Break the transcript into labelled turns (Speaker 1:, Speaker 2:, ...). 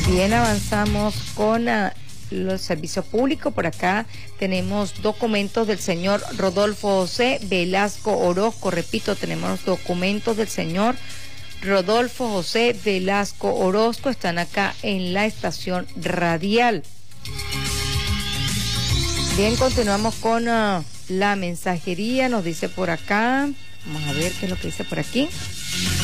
Speaker 1: Bien, avanzamos con los servicios públicos. Por acá tenemos documentos del señor Rodolfo José Velasco Orozco. Repito, tenemos documentos del señor Rodolfo José Velasco Orozco. Están acá en la estación radial. Bien, continuamos con la mensajería. Nos dice por acá, vamos a ver qué es lo que dice por aquí.